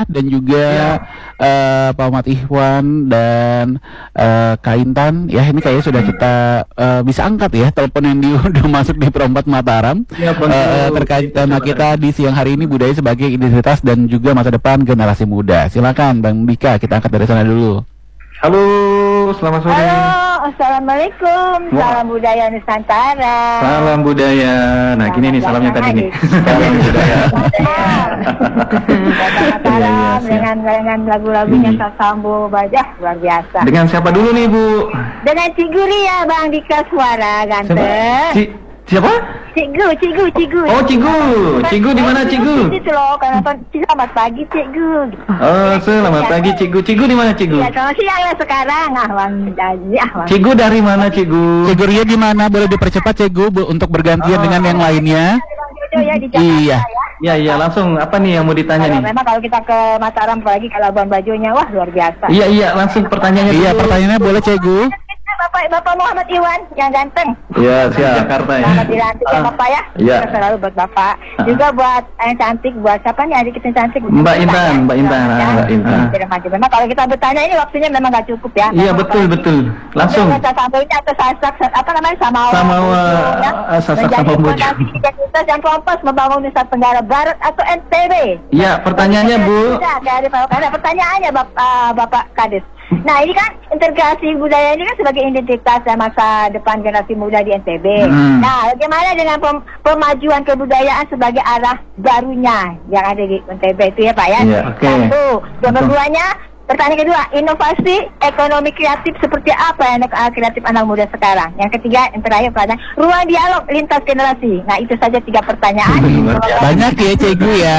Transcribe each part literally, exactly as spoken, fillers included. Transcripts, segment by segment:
dan juga uh, Pak Ahmad Ikhwan dan uh, Kak Intan. Ya, ini kayaknya sudah kita uh, bisa angkat ya telepon yang di, udah masuk di Perempat Mataram ya, uh, terkait tema kita di siang hari ini, budaya sebagai identitas dan juga masa depan generasi muda. Silakan Bang Dika, kita angkat dari sana dulu. Halo, selamat sore. Halo, assalamualaikum. Salam budaya Nusantara. Salam budaya. Nah, gini nih salamnya tadi nih. Salam budaya. Salam dengan dengan lagu-lagunya Sasambo Bajah luar biasa. Dengan siapa dulu nih, Bu? Dengan Ciguri ya, Bang Dika, suara ganteng. Si, siapa? Cigu, Cigu, Cigu. Oh, Cigu. Cigu di mana, Cigu? Itu loh, kalau nonton selamat pagi, Cigu. Oh, selamat pagi, Cigu. Cigu di mana, Cigu? Ya, selamat siang ya sekarang. Ah, Bang Daji, ah, Bang. Cigu dari mana, Cigu? Cigu Ria di mana? Boleh dipercepat, Cigu, bu, untuk bergantian oh. dengan yang lainnya. Ya, di Jakarta, iya. Ya, iya, langsung apa nih yang mau ditanya kalau nih? Memang kalau kita ke Mataram apalagi kalau Labuan Bajonya, wah luar biasa. Iya, iya, langsung pertanyaannya. Iya, pertanyaannya boleh, Cigu. Bapak Bapak Muhammad Iwan yang ganteng. Iya, siap. Jakarta ya. Selamat dilantik ya Bapak ya. Iya. Selalu buat Bapak. Uh. Juga buat yang cantik, buat siapa nih adik kita yang cantik? Mbak Intan, ya? Mbak Intan, ya. Mbak Intan. Memang kalau kita bertanya ini waktunya memang nggak cukup ya. Iya, betul betul. Langsung. Kita sampainya atau sasak apa namanya sama sama sasak sama bojo. Kita yang kompas membangun Nusa Tenggara Barat atau N T B. Iya, pertanyaannya Bu. Dari Pak pertanyaannya Bapak Bapak Kades. Nah ini kan integrasi budaya ini kan sebagai identitas dan masa depan generasi muda di N T B. Hmm. Nah bagaimana dengan pem pemajuan kebudayaan sebagai arah barunya yang ada di N T B itu ya Pak ya? Yeah, okay. Satu, yang keduanya, pertanyaan kedua, inovasi ekonomi kreatif seperti apa yang kreatif anak muda sekarang? Yang ketiga, yang terakhir pertanyaan, ruang dialog lintas generasi. Nah itu saja tiga pertanyaan. Banyak ya Cegu ya.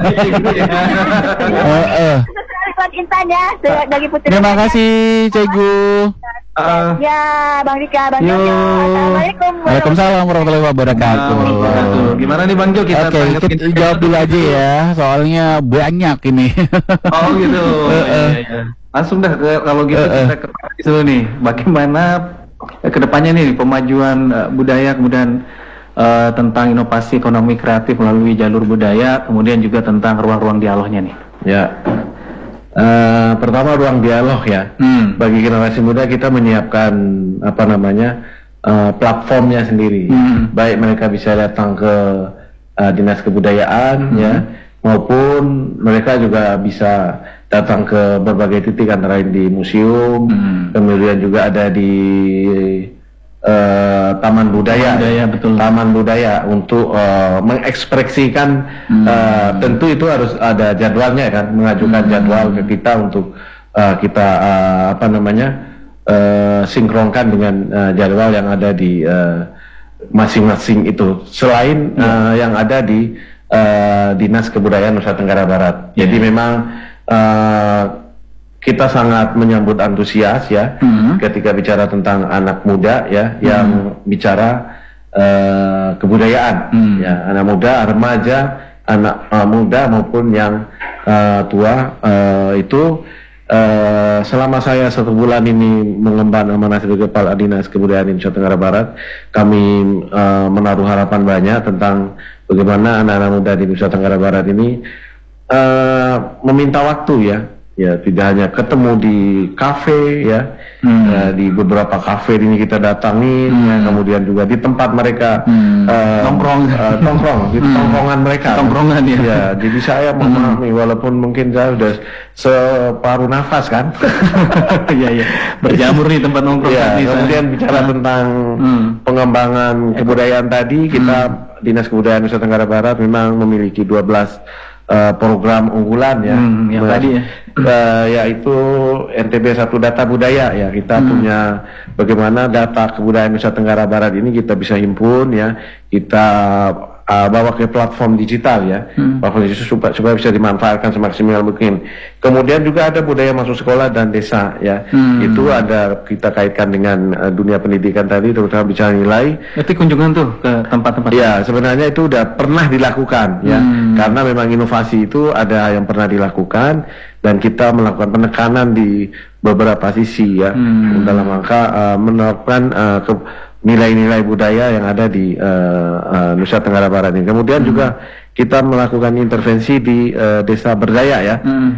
Intan ya, dari Putri. Terima kasih, Cegu. Uh, ya, Bang Dika, Bang Jo. Assalamualaikum. Waalaikumsalam warahmatullahi wabarakatuh. Gimana nih Bang Jo? Kita Oke, okay, kita jawab dulu aja ya, soalnya banyak ini. Oh gitu. uh, uh. Ya, ya. Langsung dah ke, kalau gitu uh, uh. kita ke dulu nih. Bagaimana kedepannya nih pemajuan uh, budaya, kemudian uh, tentang inovasi ekonomi kreatif melalui jalur budaya, kemudian juga tentang ruang-ruang dialognya nih. Ya. Uh, pertama ruang dialog ya. Hmm. Bagi generasi muda kita menyiapkan apa namanya uh, platformnya sendiri. Hmm. Baik mereka bisa datang ke uh, dinas kebudayaan hmm. ya, maupun mereka juga bisa datang ke berbagai titik antara lain di museum, hmm. kemudian juga ada di uh, taman budaya, budaya betul. taman budaya untuk uh, mengekspresikan hmm. uh, tentu itu harus ada jadwalnya kan, mengajukan hmm. jadwal ke kita untuk uh, kita uh, apa namanya uh, sinkronkan dengan uh, jadwal yang ada di masing-masing uh, itu selain hmm. uh, yang ada di uh, Dinas Kebudayaan Nusa Tenggara Barat. Yeah. Jadi memang uh, kita sangat menyambut antusias ya hmm. ketika bicara tentang anak muda ya hmm. yang bicara uh, kebudayaan hmm. ya, anak muda, remaja, anak uh, muda maupun yang uh, tua uh, itu uh, selama saya satu bulan ini mengemban amanah sebagai Kepala Dinas Kebudayaan Nusa Tenggara Barat, kami uh, menaruh harapan banyak tentang bagaimana anak-anak muda di Nusa Tenggara Barat ini uh, meminta waktu ya. Ya, tidak hanya ketemu di kafe ya, hmm. uh, di beberapa kafe ini kita datangi, hmm. ya, kemudian juga di tempat mereka hmm. uh, nongkrong, uh, nongkrong di hmm. tongkrongan mereka. Tongkrongan ya. Ya, jadi saya memahami hmm. walaupun mungkin saya sudah separuh nafas kan. Iya iya. Berjamur nih tempat nongkrong. Ya, kemudian saya. bicara hmm. tentang hmm. pengembangan kebudayaan tadi, kita hmm. Dinas Kebudayaan Nusa Tenggara Barat memang memiliki dua belas Uh, program unggulan ya, hmm, yang tadi ya, uh, yaitu N T B satu data budaya ya, kita hmm. punya bagaimana data kebudayaan Nusa Tenggara Barat ini kita bisa himpun ya, kita uh, bawa ke platform digital ya, hmm. platform digital supaya, supaya bisa dimanfaatkan semaksimal mungkin. Kemudian juga ada budaya masuk sekolah dan desa ya, hmm. itu ada kita kaitkan dengan uh, dunia pendidikan tadi, terutama bicara nilai. Berarti kunjungan tuh ke tempat-tempat. Ya, sebenarnya itu udah pernah dilakukan ya, hmm. karena memang inovasi itu ada yang pernah dilakukan dan kita melakukan penekanan di beberapa sisi ya, hmm. dalam rangka uh, menerapkan uh, ke nilai-nilai budaya yang ada di uh, uh, Nusa Tenggara Barat ini. Kemudian hmm. juga kita melakukan intervensi di uh, Desa Berdaya ya. Hmm.